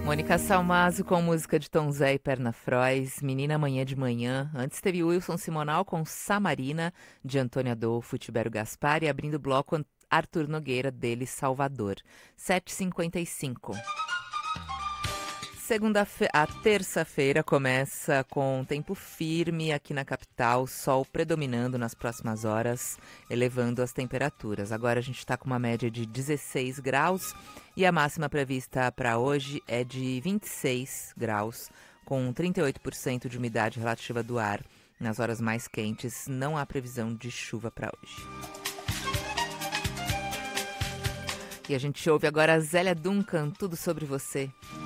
Mônica Salmazo com música de Tom Zé e Perna Frois, Menina Amanhã de Manhã. Antes teve Wilson Simonal com Samarina, de Antônio Adolfo, Tibério Gaspar, e abrindo o bloco Arthur Nogueira, dele Salvador. 7h55. A terça-feira começa com tempo firme aqui na capital, sol predominando nas próximas horas, elevando as temperaturas. Agora a gente está com uma média de 16 graus e a máxima prevista para hoje é de 26 graus, com 38% de umidade relativa do ar. Nas horas mais quentes, não há previsão de chuva para hoje. E a gente ouve agora a Zélia Duncan, Tudo Sobre Você.